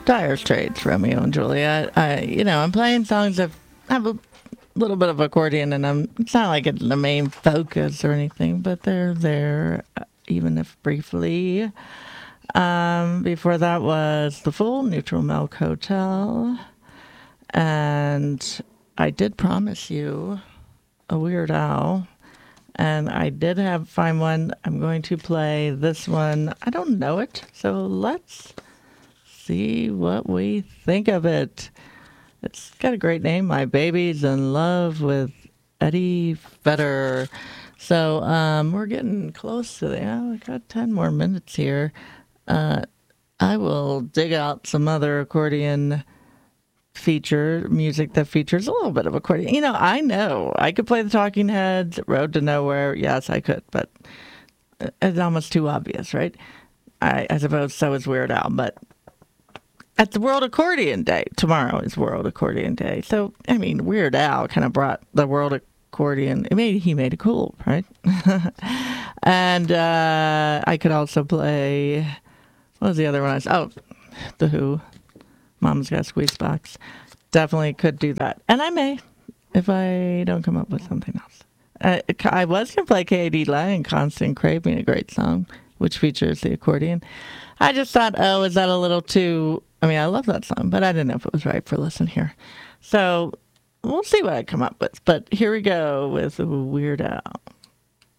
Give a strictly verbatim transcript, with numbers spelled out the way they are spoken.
Dire Straits, Romeo and Juliet. I, you know, I'm playing songs that have a little bit of accordion, and I'm. It's not like it's the main focus or anything, but they're there, even if briefly. Um, before that was The Full, Neutral Milk Hotel, and I Did Promise You, a Weird Al. And I did have find one. I'm going to play this one. I don't know it, so let's see what we think of it. It's got a great name. My Baby's in Love with Eddie Vedder. So um, we're getting close to the. Yeah, we got ten more minutes here. Uh, I will dig out some other accordion feature music that features a little bit of accordion. You know, I know I could play the Talking Heads, Road to Nowhere. Yes, I could, but it's almost too obvious, right? I, I suppose so is Weird Al, but at the World Accordion Day, tomorrow is World Accordion Day. So, I mean, Weird Al kind of brought the World Accordion. It made, he made it cool, right? And uh, I could also play, what was the other one? Oh, The Who. Mama's Got a Squeeze Box. Definitely could do that. And I may, if I don't come up with something else. Uh, I was going to play K D Lang, Constant Craving, a great song, which features the accordion. I just thought, oh, is that a little too... I mean, I love that song, but I didn't know if it was right for listen here. So we'll see what I come up with. But here we go with Weird Al.